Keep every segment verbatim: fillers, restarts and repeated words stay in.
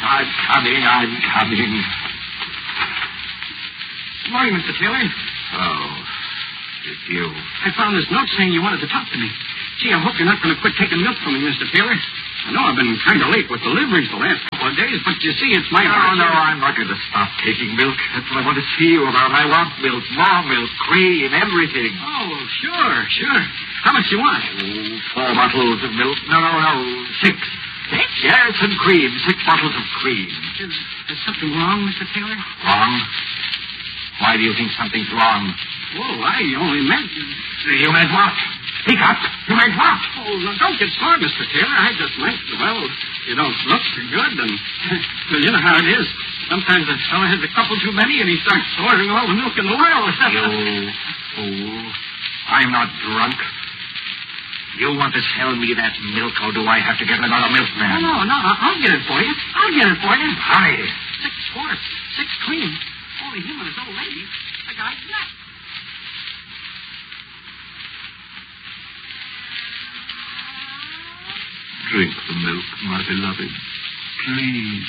I'm coming, I'm coming. Good morning, Mister Taylor. Oh, it's you. I found this note saying you wanted to talk to me. Gee, I hope you're not going to quit taking milk from me, Mister Taylor. I know I've been kind of late with deliveries the last couple of days, but you see, it's my... No, no, I'm not going to stop taking milk. That's what I want to see you about. I want milk, more milk, cream, everything. Oh, sure, sure. How much you want? Oh, four bottles of milk. No, no, no, six. Six? Yes, and cream. Six bottles of cream. Is, is something wrong, Mister Taylor? Wrong? Why do you think something's wrong? Whoa, I only meant... You meant what? Speak up. You meant what? Oh, no, don't get smart, Mister Taylor. I just meant, well, you don't look too good, and well, you know how it is. Sometimes a fellow has a couple too many, and he starts ordering all the milk in the world. You fool. I'm not drunk. You want to sell me that milk, or do I have to get another milkman? No, no, no. I'll get it for you. I'll get it for you. Hurry. Six quarts. Six cream. Only him and his old lady. The guy's nuts. Drink the milk, my beloved. Please.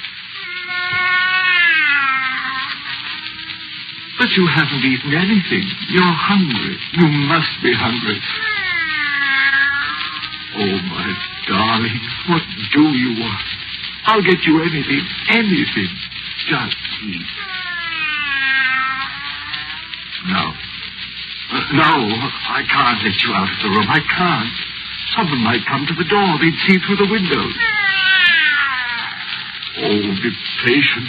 But you haven't eaten anything. You're hungry. You must be hungry. Oh, my darling, what do you want? I'll get you anything, anything. Just eat. No. Uh, no, I can't let you out of the room. I can't. Someone might come to the door. They'd see through the windows. Oh, be patient.